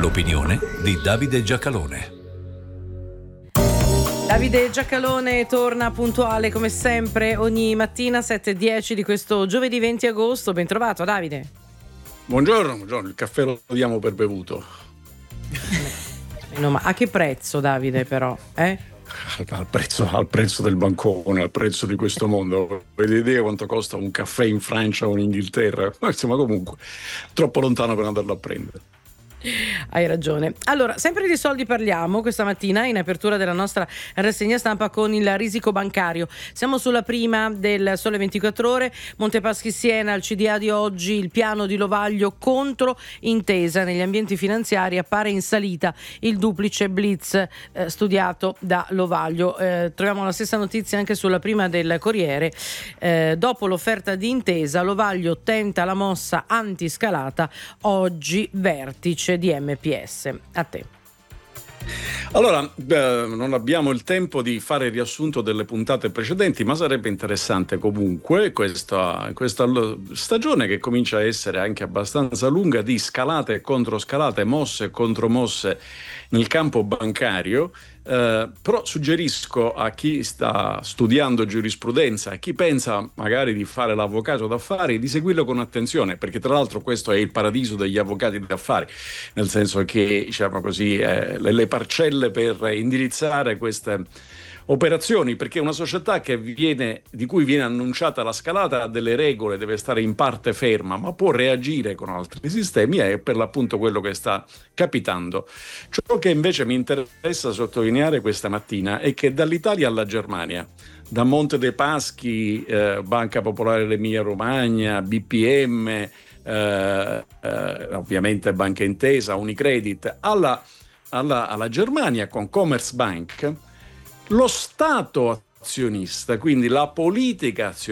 L'opinione di Davide Giacalone. Davide Giacalone torna puntuale come sempre ogni mattina 7:10 di questo giovedì 20 agosto. Ben trovato Davide. Buongiorno, il caffè lo diamo per bevuto. Ma a che prezzo, Davide, però? Al prezzo del bancone, al prezzo di questo mondo. Avete idea quanto costa un caffè in Francia o in Inghilterra? Ma insomma, comunque, troppo lontano per andarlo a prendere. Hai ragione. Allora, sempre di soldi parliamo questa mattina in apertura della nostra rassegna stampa con il risico bancario. Siamo sulla prima del Sole 24 Ore. Montepaschi Siena, il CDA di oggi, il piano di Lovaglio contro intesa negli ambienti finanziari, appare in salita il duplice blitz studiato da Lovaglio. Troviamo la stessa notizia anche sulla prima del Corriere. Dopo l'offerta di intesa, Lovaglio tenta la mossa antiscalata, oggi vertice di MPS. A te. Allora, non abbiamo il tempo di fare il riassunto delle puntate precedenti, ma sarebbe interessante comunque questa stagione, che comincia a essere anche abbastanza lunga, di scalate e controscalate, mosse e contromosse nel campo bancario. Però suggerisco a chi sta studiando giurisprudenza, a chi pensa magari di fare l'avvocato d'affari, di seguirlo con attenzione, perché tra l'altro questo è il paradiso degli avvocati d'affari, nel senso che, diciamo così, le parcelle per indirizzare queste operazioni, perché una società di cui viene annunciata la scalata ha delle regole, deve stare in parte ferma, ma può reagire con altri sistemi, è per l'appunto quello che sta capitando. Ciò che invece mi interessa sottolineare questa mattina è che dall'Italia alla Germania, da Monte dei Paschi, Banca Popolare dell'Emilia Romagna, BPM, ovviamente Banca Intesa, Unicredit, alla Germania con Commerzbank, lo Stato azionista, quindi la politica azionista,